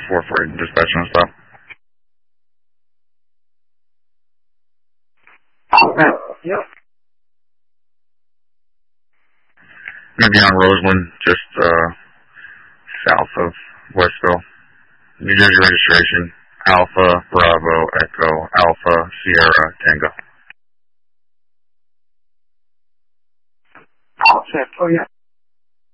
for dispatching and stuff. Yep. Going to be on Roseland, just south of Westville. New Jersey registration, Alpha, Bravo, Echo, Alpha, Sierra, Tango. Oh, yeah.